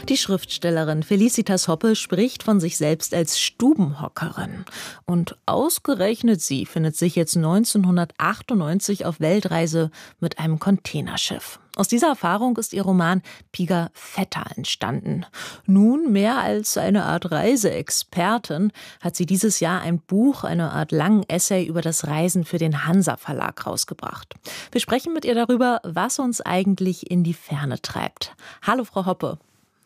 Die Schriftstellerin Felicitas Hoppe spricht von sich selbst als Stubenhockerin. Und ausgerechnet sie findet sich jetzt 1998 auf Weltreise mit einem Containerschiff. Aus dieser Erfahrung ist ihr Roman Piger Vetter entstanden. Nun, mehr als eine Art Reiseexpertin, hat sie dieses Jahr ein Buch, eine Art langen Essay über das Reisen für den Hansa Verlag rausgebracht. Wir sprechen mit ihr darüber, was uns eigentlich in die Ferne treibt. Hallo, Frau Hoppe.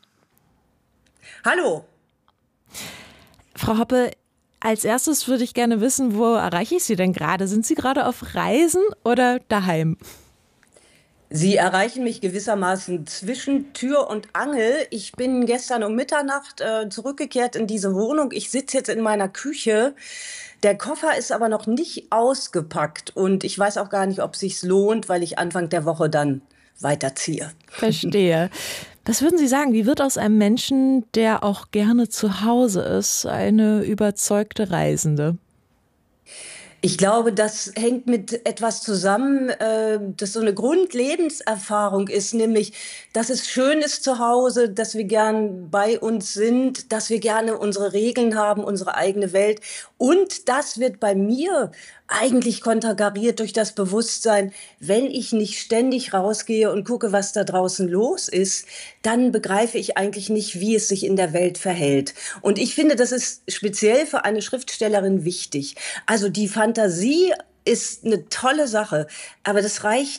Hallo. Frau Hoppe, als erstes würde ich gerne wissen, wo erreiche ich Sie denn gerade? Sind Sie gerade auf Reisen oder daheim? Sie erreichen mich gewissermaßen zwischen Tür und Angel. Ich bin gestern um Mitternacht zurückgekehrt in diese Wohnung. Ich sitze jetzt in meiner Küche. Der Koffer ist aber noch nicht ausgepackt und ich weiß auch gar nicht, ob es sich lohnt, weil ich Anfang der Woche dann weiterziehe. Verstehe. Was würden Sie sagen, wie wird aus einem Menschen, der auch gerne zu Hause ist, eine überzeugte Reisende? Ich glaube, das hängt mit etwas zusammen, das so eine Grundlebenserfahrung ist, nämlich, dass es schön ist zu Hause, dass wir gern bei uns sind, dass wir gerne unsere Regeln haben, unsere eigene Welt. Und das wird bei mir eigentlich konterkariert durch das Bewusstsein, wenn ich nicht ständig rausgehe und gucke, was da draußen los ist, dann begreife ich eigentlich nicht, wie es sich in der Welt verhält. Und ich finde, das ist speziell für eine Schriftstellerin wichtig. Also die Fantasie ist eine tolle Sache, aber das reicht